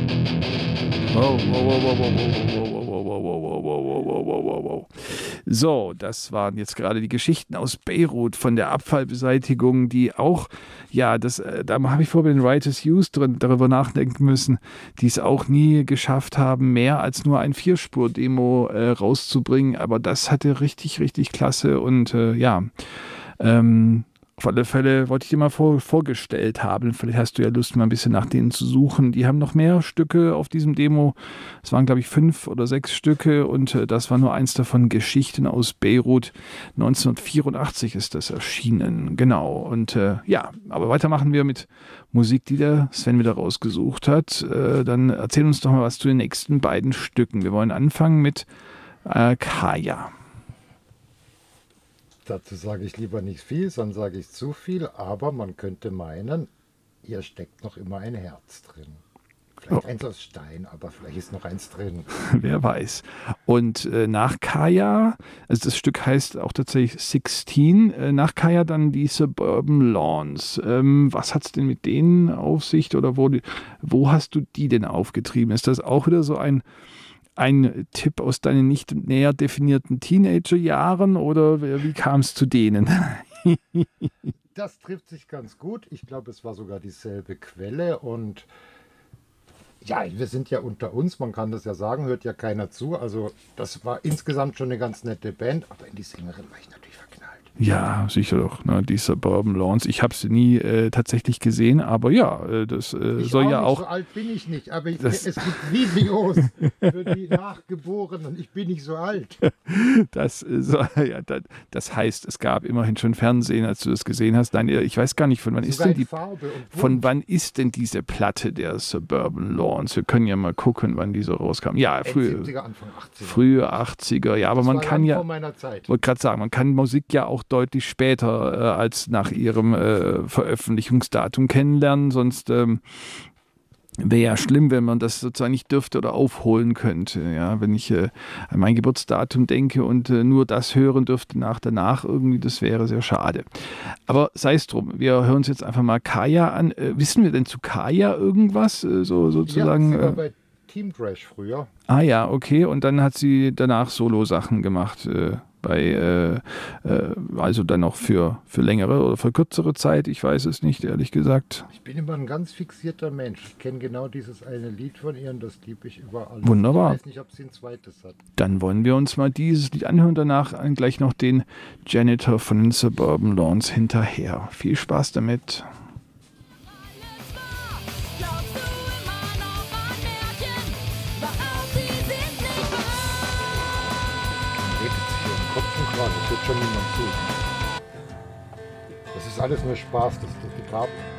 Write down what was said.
Wow, wow, wow, wow, wow, wow, wow, wow, wow, wow, wow, wow, wow, wow, wow. So, das waren jetzt gerade die Geschichten aus Beirut von der Abfallbeseitigung, die auch, ja, da habe ich vor bei den Writers Use darüber nachdenken müssen, die es auch nie geschafft haben, mehr als nur ein Vierspur-Demo rauszubringen. Aber das hatte richtig, richtig klasse und ja, auf alle Fälle wollte ich dir mal vorgestellt haben. Vielleicht hast du ja Lust, mal ein bisschen nach denen zu suchen. Die haben noch mehr Stücke auf diesem Demo. Es waren, glaube ich, 5 oder 6 Stücke und das war nur eins davon. Geschichten aus Beirut. 1984 ist das erschienen. Genau. Und ja, aber weitermachen wir mit Musik, die der Sven wieder rausgesucht hat. Dann erzähl uns doch mal was zu den nächsten beiden Stücken. Wir wollen anfangen mit Kaya. Dazu sage ich lieber nicht viel, sonst sage ich zu viel, aber man könnte meinen, hier steckt noch immer ein Herz drin. Vielleicht eins aus Stein, aber vielleicht ist noch eins drin. Wer weiß. Und nach Kaya, also das Stück heißt auch tatsächlich 16, nach Kaya dann die Suburban Lawns. Was hat es denn mit denen auf sich oder wo hast du die denn aufgetrieben? Ist das auch wieder so ein Tipp aus deinen nicht näher definierten Teenagerjahren oder wie kam es zu denen? Das trifft sich ganz gut. Ich glaube, es war sogar dieselbe Quelle und ja, wir sind ja unter uns, man kann das ja sagen, hört ja keiner zu. Also das war insgesamt schon eine ganz nette Band, aber in die Sängerin war ich natürlich verknallt. Ja, sicher doch, ne, die Suburban Lawns. Ich habe sie nie tatsächlich gesehen, aber ja, das soll ja auch. So alt bin ich nicht, aber es gibt Videos für die Nachgeborenen. Ich bin nicht so alt. Das heißt, es gab immerhin schon Fernsehen, als du das gesehen hast. Nein, ich weiß gar nicht, von wann ist denn diese Platte der Suburban Lawns? Wir können ja mal gucken, wann die so rauskam. Ja, frühe 70er, Anfang 80er. Frühe 80er, ja, aber man kann ja, vor meiner Zeit. wollte gerade sagen, man kann Musik ja auch deutlich später als nach ihrem Veröffentlichungsdatum kennenlernen, sonst wäre ja schlimm, wenn man das sozusagen nicht dürfte oder aufholen könnte. Ja, wenn ich an mein Geburtsdatum denke und nur das hören dürfte danach irgendwie, das wäre sehr schade. Aber sei es drum, wir hören uns jetzt einfach mal Kaya an. Wissen wir denn zu Kaya irgendwas? Sozusagen. Ja, sie war bei Team Trash früher. Ah ja, okay. Und dann hat sie danach Solo-Sachen gemacht. Also dann auch für längere oder für kürzere Zeit, ich weiß es nicht, ehrlich gesagt. Ich bin immer ein ganz fixierter Mensch. Ich kenne genau dieses eine Lied von ihr und das liebe ich über alles. Wunderbar. Ich weiß nicht, ob sie ein zweites hat. Dann wollen wir uns mal dieses Lied anhören, danach gleich noch den Janitor von den Suburban Lawns hinterher. Viel Spaß damit. Das hört schon niemand zu. Das ist alles nur Spaß, das die Farben.